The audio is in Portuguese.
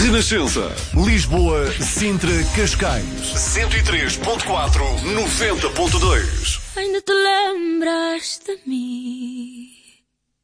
Renascença. Lisboa, Sintra, Cascais. 103.4, 90.2. Ainda te lembras de mim?